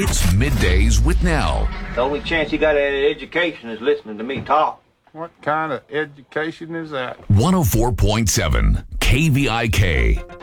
It's Middays with Nell. The only chance you got at education is listening to me talk. What kind of education is that? 104.7 KVIK.